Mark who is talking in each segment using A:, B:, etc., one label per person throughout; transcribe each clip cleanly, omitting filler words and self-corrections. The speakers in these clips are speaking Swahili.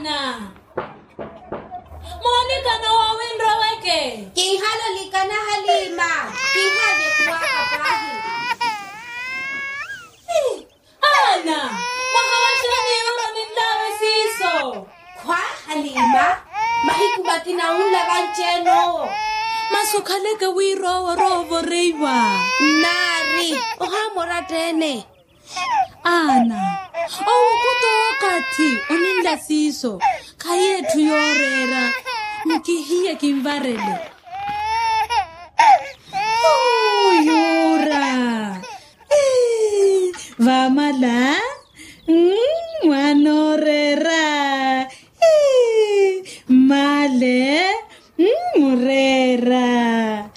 A: Ana. Monica na wawindro weke.
B: Kihalo likana Halima. Kihale kuwaka pahi.
A: Ana. Mahawashani yoro nindawe siso.
B: Kwa Halima. Mahikubaki na unla gancheno.
A: Masukaleka wiro rovo reiwa.
B: Nari. Ohamora tene.
A: Ana. Kuto wakati oninda siso. Kayetu yorera. Mkihia kimvarele. Yora. Vamala. Wanorera. Male. Murera.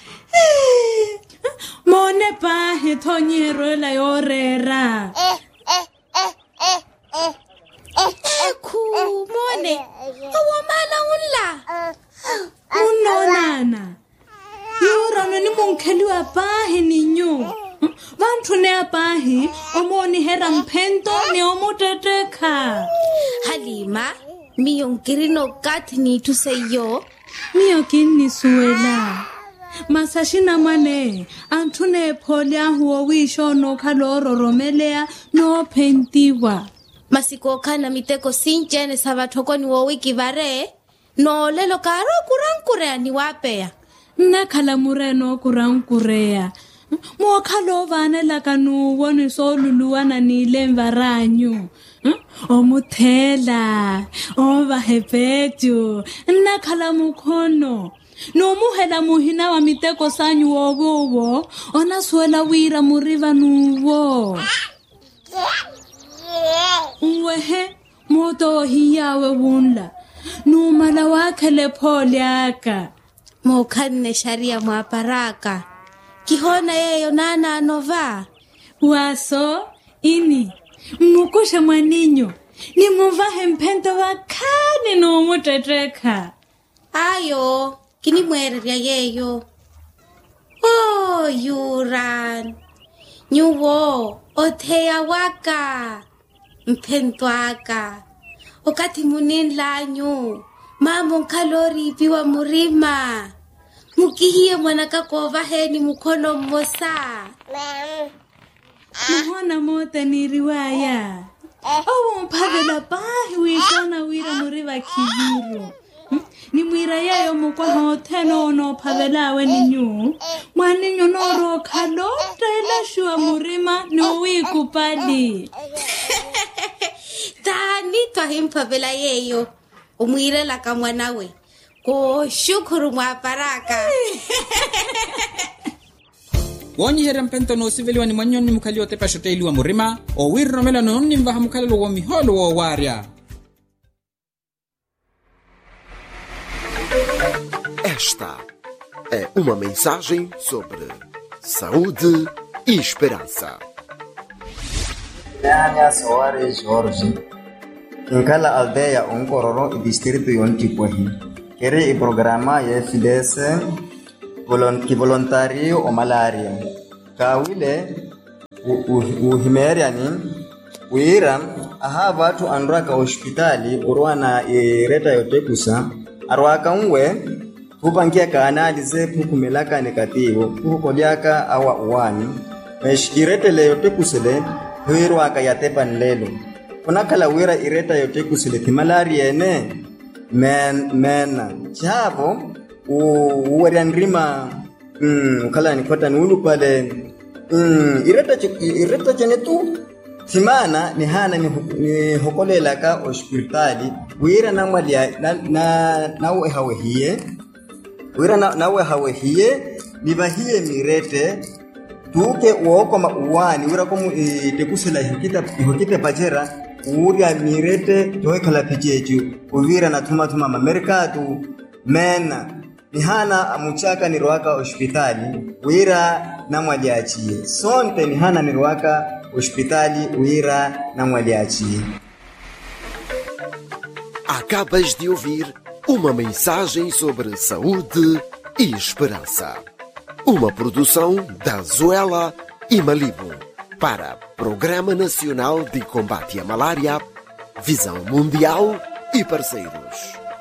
A: Mone pa hetonyero la yorera.
B: Mone. Awamala unla.
A: Unonana. Yora no ni monkeli wa pahi ninyo. Vantu ne apahi omoni hera mpento ne omoteteka.
B: Halima, miyonkirino katni tuseyo.
A: Miyokini suela. Masashina mane antune polia huo wisho no kaloro romelea no pentiwa.
B: Masiko kana miteko sinjene sabatoko ni wiki vare. No lelo karo kurankurea ni wapea.
A: Nakala mureno kurankurea. Mwakalo vane lakanu woni so luluwana ni lemvaranyu. Omuthela. Ovahepetu. Nakala mukhono. No muhela muhina wa miteko sanyu wowo. Ona suela wira muriva nuwo. Uwehe moto hiyawe wunla. Numala wakele poliaka.
B: Mokane sharia mwaparaka. Kihona yeyo nana anova.
A: Waso ini. Mukusha mwaninyo. Ni muvahe mpento wakane no muteteka.
B: Ayo. Kini mwereria yeyo. Oh, Yuran. Nyuwo. Oteya waka. Mpento waka. Okati muninla nyu. Mambo kalori piwa murima. Mukihie mwanaka kova heni mukono mmosa.
A: Muhona mote ni riwaya. Owo mpavela pahi wishona wira muriva kiviro. Ni mwira yayo mukwa hoteno no pavelawe ni nyu. Mwani nyo noro kalota ila shua murima ni wiku pali.
B: Tani twahimpa vela yeyo. Umwire laka mwanawe. Ko shukuru mwaparaka.
C: Wonyi hera mpento no siveliwa ni mwanyoni mukali wa tepa shote iliwa murima. O wirro mela no nni mbaha mukali wa miholo wa waria.
D: Esta é uma mensagem sobre saúde e esperança.
E: Nanya Soare Jorge, em cada aldeia cororó e distrito Yontipohi, quere e programa e FDS que voluntário ou malaria. Kawile o himeriani o Iran aha watu andraka hospitali urwana ireta yote kusa arwaka unwe kupangia kaanalize kukumelaka negativo kukoliaka awa uwani meshirete yote kusele huirwaka yatepa nlelo kunakala wira ireta yote kusele timalaria ene mena chavo uwarianrima kala nikota nulu pale ireta chene tu simana ni hana ni hokolela ka hospitali wira na mwalia na hawe hiye wira na hawe hiye ni bahie mirete tuke uoko mauani wira komu tekusela hikita pajera uria mirete towe kala pijeju uvira na tuma mamerkatu mena ni hana amuchaka ni roaka hospitali wira na mwaliachie sonte ni hana ni roaka hospitali wira na mwaliachie.
D: Acabas de ouvir uma mensagem sobre saúde e esperança. Uma produção da Zoela e Malibu para Programa Nacional de Combate à Malária, Visão Mundial e parceiros.